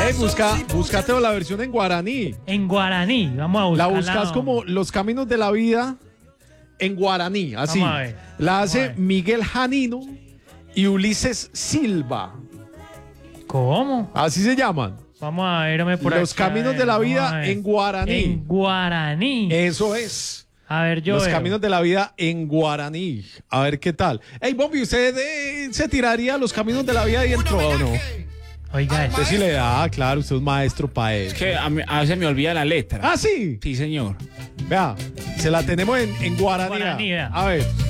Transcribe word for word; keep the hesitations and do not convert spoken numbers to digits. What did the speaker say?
Ey, busca, búscate la versión en guaraní. En guaraní, vamos a La buscarla. buscas como Los Caminos de la Vida en guaraní, así. Vamos a ver, La vamos a hace ver. Miguel Janino y Ulises Silva. ¿Cómo? Así se llaman. Vamos a verme por Los acá, Caminos a de ver, la vamos a Vida ver. en guaraní. En guaraní. Eso es. A ver, yo Los veo. Caminos de la Vida en guaraní. A ver qué tal. Ey, Bombi, ¿usted eh, se tiraría Los Caminos de la Vida y entró o no? Oiga, Usted sí le da, claro, usted es maestro para Es eso. que a, mí- a veces me olvida la letra. Ah, sí. Sí, señor. Vea, se la tenemos en, en guaraní. Guaraní, vea. A ver.